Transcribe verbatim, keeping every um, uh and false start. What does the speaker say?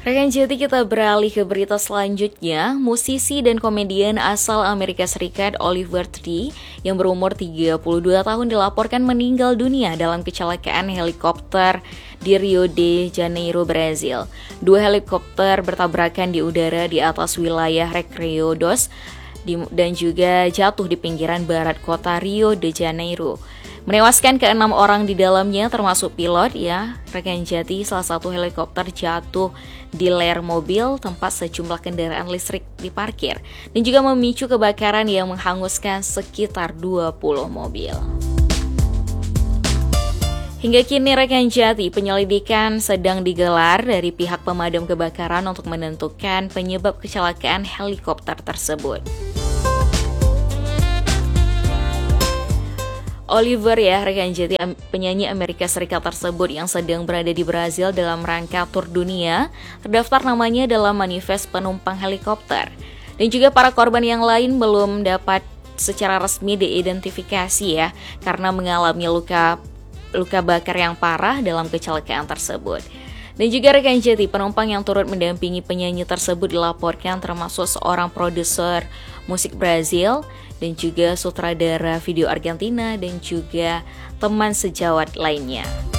Rekan Jati, kita beralih ke berita selanjutnya. Musisi dan komedian asal Amerika Serikat Oliver Tree yang berumur tiga puluh dua tahun dilaporkan meninggal dunia dalam kecelakaan helikopter di Rio de Janeiro, Brazil. Dua helikopter bertabrakan di udara di atas wilayah Recreio dos dan juga jatuh di pinggiran barat kota Rio de Janeiro, menewaskan keenam orang di dalamnya termasuk pilot ya. Rekan Jati, salah satu helikopter jatuh di ler mobil tempat sejumlah kendaraan listrik diparkir dan juga memicu kebakaran yang menghanguskan sekitar dua puluh mobil. Hingga kini rekan Jati, penyelidikan sedang digelar dari pihak pemadam kebakaran untuk menentukan penyebab kecelakaan helikopter tersebut. Oliver ya rekan Jati, penyanyi Amerika Serikat tersebut yang sedang berada di Brazil dalam rangka tur dunia, terdaftar namanya dalam manifest penumpang helikopter. Dan juga para korban yang lain belum dapat secara resmi diidentifikasi ya, karena mengalami luka luka bakar yang parah dalam kecelakaan tersebut. Dan juga rekan Jati, penumpang yang turut mendampingi penyanyi tersebut dilaporkan termasuk seorang produser musik Brazil dan juga sutradara video Argentina dan juga teman sejawat lainnya.